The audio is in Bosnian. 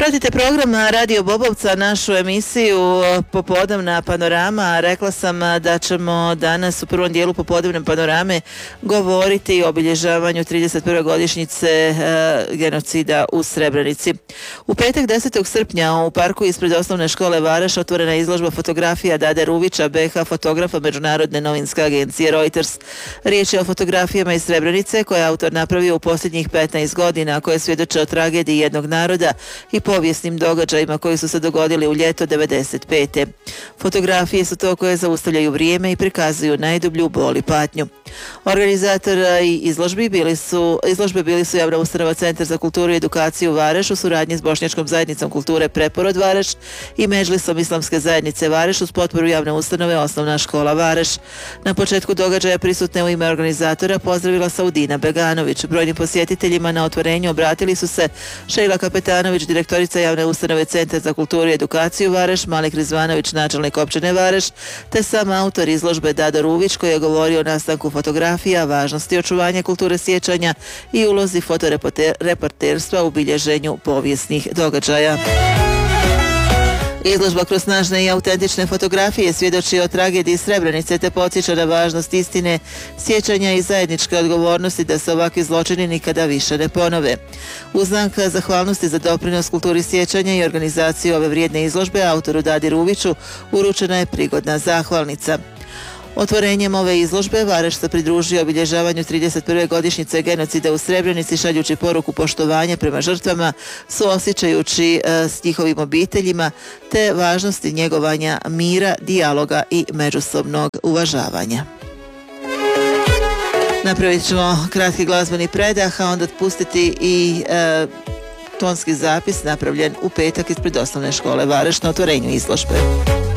Pratite program Radio Bobovca, našu emisiju Popodnevna panorama. Rekla sam da ćemo danas u prvom dijelu Popodnevne panorame govoriti o obilježavanju 31. godišnjice genocida u Srebrenici. U petak 10. srpnja u parku ispred osnovne škole Vareš otvorena je izložba fotografija Dade Ruvića, BH fotografa Međunarodne novinske agencije Reuters. Riječ je o fotografijama iz Srebrenice koje je autor napravio u posljednjih 15 godina, koje svjedoče o tragediji jednog naroda i povijesnim događajima koji su se dogodili u ljeto 95. Fotografije su to koje zaustavljaju vrijeme i prikazuju najdublju bol i patnju. Organizator izložbe bili su javna ustanova Centar za kulturu i edukaciju Vareš u suradnji s Bošnjačkom zajednicom kulture Preporod Vareš i Medžlisom Islamske zajednice Vareš uz potporu javne ustanove Osnovna škola Vareš. Na početku događaja prisutne u ime organizatora pozdravila Saudina Beganović. Brojnim posjetiteljima na otvorenju obratili su se Šejla Kapetanović, direktorica javne ustanove Centar za kulturu i edukaciju Vareš, Malik Rizvanović, načelnik općine Vareš, te sam autor izložbe Dado Ruvić koji je govorio o nastanku fotografija, važnosti očuvanja kulture sjećanja i ulozi fotoreporterstva u bilježenju povijesnih događaja. Izložba kroz snažne i autentične fotografije svjedoči o tragediji Srebrenice te podsjeća na važnost istine, sjećanja i zajedničke odgovornosti da se ovakvi zločini nikada više ne ponove. U znak zahvalnosti za doprinos kulturi sjećanja i organizaciju ove vrijedne izložbe autoru Dadi Ruviću uručena je prigodna zahvalnica. Otvorenjem ove izložbe Vareš se pridružio obilježavanju 31. godišnjice genocida u Srebrenici šaljući poruku poštovanja prema žrtvama, suosjećajući s njihovim obiteljima te važnosti njegovanja mira, dijaloga i međusobnog uvažavanja. Napravit ćemo kratki glazbeni predah, a onda pustiti i tonski zapis napravljen u petak ispred osnovne škole Vareš na otvorenju izložbe.